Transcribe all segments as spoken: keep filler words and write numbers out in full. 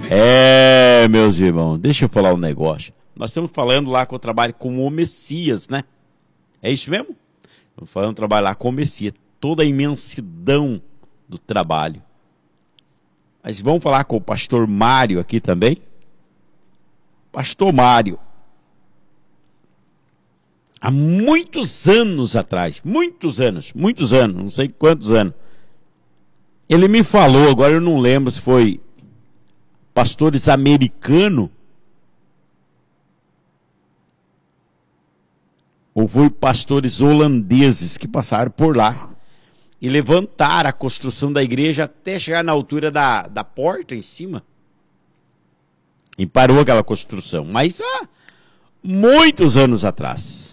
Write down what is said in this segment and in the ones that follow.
É, meus irmãos, deixa eu falar um negócio. Nós estamos falando lá que eu trabalho com o Messias, né? É isso mesmo? Estamos falando trabalho lá com o Messias. Toda a imensidão do trabalho. Mas vamos falar com o pastor Mário aqui também? Pastor Mário. Há muitos anos atrás, muitos anos, muitos anos, não sei quantos anos, ele me falou, agora eu não lembro se foi pastores americanos ou foi pastores holandeses que passaram por lá e levantaram a construção da igreja até chegar na altura da, da porta em cima. E parou aquela construção, mas há muitos anos atrás.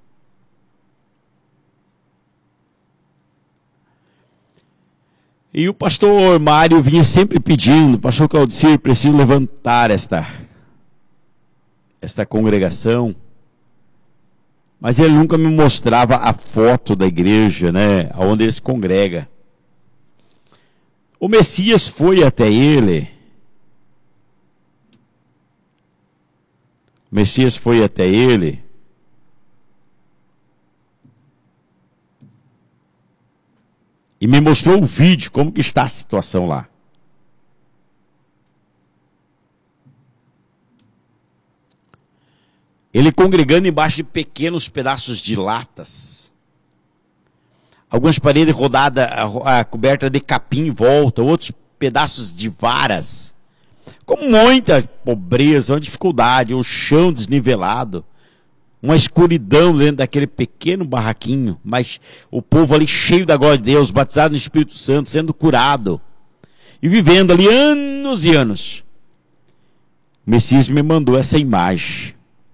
E o pastor Mário vinha sempre pedindo, pastor Claudicir, preciso levantar esta, esta congregação. Mas ele nunca me mostrava a foto da igreja, né, onde ele se congrega. O Messias foi até ele. O Messias foi até ele. E me mostrou o vídeo, como que está a situação lá. Ele congregando embaixo de pequenos pedaços de latas. Algumas paredes rodadas, cobertas de capim em volta, outros pedaços de varas. Com muita pobreza, uma dificuldade, o chão desnivelado. Uma escuridão dentro daquele pequeno barraquinho, mas o povo ali cheio da glória de Deus, batizado no Espírito Santo, sendo curado. E vivendo ali anos e anos. O Messias me mandou essa imagem.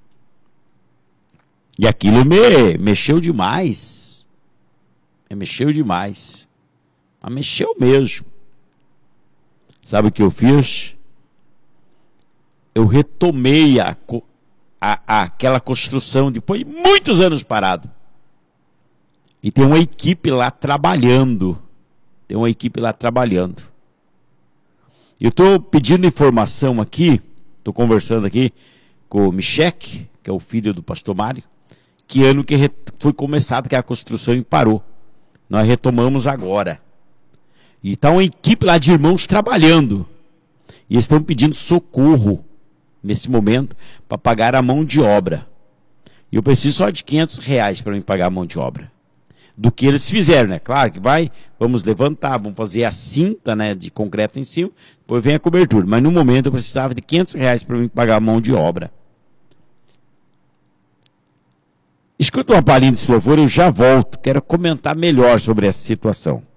E aquilo me mexeu demais. Me mexeu demais. Mas mexeu mesmo. Sabe o que eu fiz? Eu retomei a... A, a, aquela construção depois de muitos anos parado. E tem uma equipe lá trabalhando. Tem uma equipe lá trabalhando. Eu estou pedindo informação aqui, estou conversando aqui com o Michek, que é o filho do pastor Mário, que ano que re, foi começada que a construção e parou. Nós retomamos agora. E está uma equipe lá de irmãos trabalhando. E estão pedindo socorro nesse momento, para pagar a mão de obra. E eu preciso só de quinhentos reais para me pagar a mão de obra. Do que eles fizeram, né? Claro que vai, vamos levantar, vamos fazer a cinta, né, de concreto em cima, depois vem a cobertura. Mas no momento eu precisava de quinhentos reais para me pagar a mão de obra. Escuta uma palhinha desse louvor, eu já volto. Quero comentar melhor sobre essa situação.